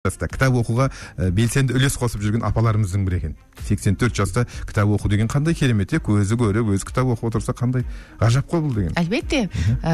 жаста кітап оқуға белсенді үлес қосып жүрген апаларымыздың бірі екен. 84 жаста кітап оқу деген қандай керемет, көзі көріп, өзі кітап оқып отырса қандай ғажап қой бұл деген. Әлбетте,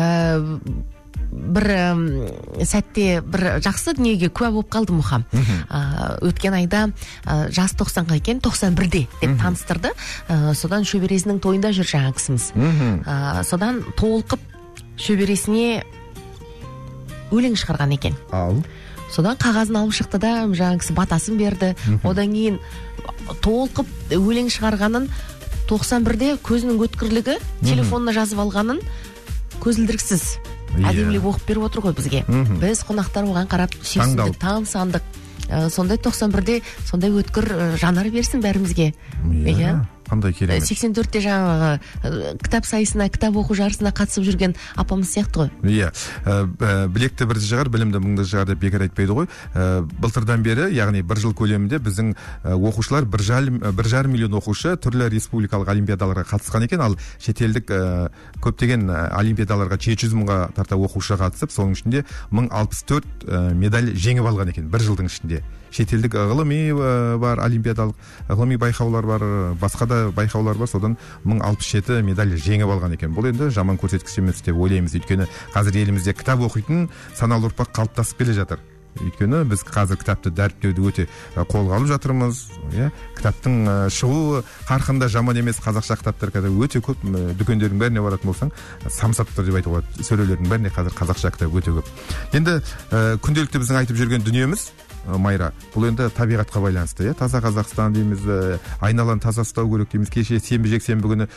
бір сәтте бір жақсы дүниеге куә болып қалды Мұхам. Өткен айда жас 90-ға екен, 91-де деп таныстырды. Содан шөбересінің тойында жүр жаңа кісіміз. Содан толқып шөбересіне өлең шығарған екен. Содан қағазын алып шықты да, жаңа кісі батасын берді. Одан кейін толқып өлең шығарғанын 91-де көзінің өткірлігі телефонына жазып алғанын көзілдіріксіз әдемілеп оқып беріп отыр ғой бізге. Біз қонақтар оған қарап сүйсіндік, тамсандық. Сондай 91-де сондай өткір жанар берсін бәрімізге. Иә. Қандай керемет. 84-те жаңағы кітап сайысына, кітап оқу жарысына қатысып жүрген апамыз сияқты ғой. Иә. Білекті бірді жығар, білімді мыңды жығар деп бекер айтпайды ғой. Былтырдан бері, яғни бір жыл көлемінде біздің оқушылар 1,5 миллион оқушы түрлі республикалық олимпиадаларға қатысқан екен, ал шетелдік көптеген олимпиадаларға 700 мыңға тарта оқушы қатысып, соның ішінде 1064 медаль жеңіп алған екен бір жылдың ішінде. Шетелдік ғылыми бар, олимпиадалық ғылыми байқаулар бар, басқа да байқаулар бар, содан 1067 медаль жеңіп алған екен. Бұл енді жаман көрсеткіш емес деп ойлаймыз, өйткені қазір елімізде кітап оқитын саналы ұрпақ қалыптасып келе жатыр. Өйткені біз қазір кітапты дәріптеуді өте қолға алып жатырмыз. Кітаптың шығу қарқында жаман емес, қазақша кітаптар қазір өте көп. Дүкендердің бәріне баратын болсаң, самсап тұр деп айтуға болады. Сөрелердің бәріне қазір қазақша кітап өте көп. Енді күнделікті біздің айтып жүрген дүниеміз Майра, бұл енді табиғатқа байланысты, таза Қазақстан дейміз, айналаны таза ұстау керек дейміз. Кеше сенбі жексенбі күні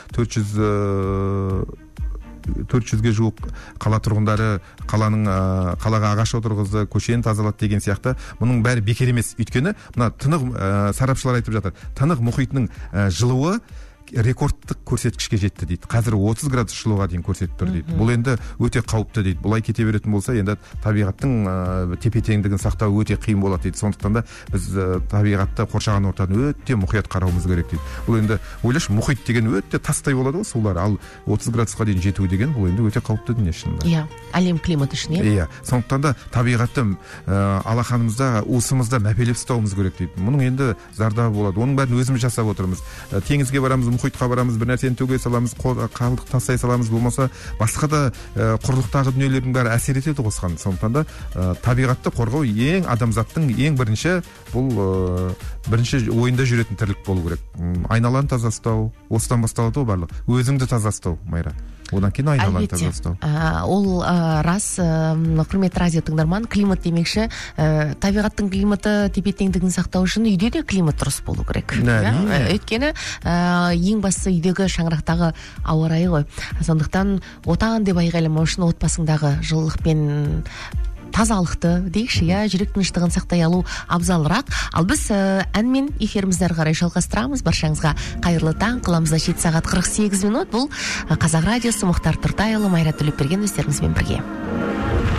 400-ге жуық қала тұрғындары қалаға ағаш отырғызды, көшені тазалады деген сияқты. Мұның бәрі бекер емес. Өйткені мына тынық сарапшылар айтып жатыр. Тынық мұхитының жылуы рекордтық көрсеткішке жетті дейді. Қазір 30 градус жылуға дейін көрсетіп тұр дейді. Бұл енді өте қауіпті дейді. Бұлай кете беретін болса, енді табиғаттың тепе-теңдігін сақтау өте қиын болады дейді. Сондықтан да біз табиғатты, қоршаған ортаны өте мұқият қарауымыз керек дейді. Бұл енді ойлашы, мұхит деген өте тастай болады ғой сулар, ал 30 градусқа дейін жетуі деген бұл енді өте қауіпті дүние шынында. Иә, әлем климаты үшін, иә. Сондықтан да табиғатты алақанымызда, уысымызда мәпелеп ұстауымыз керек дейді. Мұның енді зардабы болады. Оның бәрін өзіміз жасап отырмыз. Теңізге барамыз, мұхитқа барамыз, бір нәрсені төге саламыз, қалдық тастай саламыз, болмаса басқа да құрлықтағы дүниелердің бәрі әсер етеді осыған. Сондықтан да табиғатты қорғау ең адамзаттың ең бірінші ойында жүретін тірлік болу керек. Айналаны таза ұстау, осыдан басталады ғой барлығы. Өзіңді таза ұстау, Майра. Одан кейін айналаны таза ұстау. Ол рас, құрметті радио тыңдарман, климат демекші, табиғаттың климаты тепе-теңдігін сақтау үшін үйде де климат дұрыс болу керек. Өйткені ең бастысы үйдегі шаңырақтағы ауа райы ғой. Сондықтан отан деп айғайламау үшін отбасыңдағы жылылық пен тазалықты дейікші, жүрек тыныштығын сақтай алу абзалырақ. Ал біз әнмен эфирімізді әрі қарай жалғастырамыз. Баршаңызға қайырлы таң. Қыламызда 7 сағат 48 минут. Бұл Қазақ радиосы, Мұхтар Тұртайұлы, Майра Төлепберген өздеріңізбен бірге.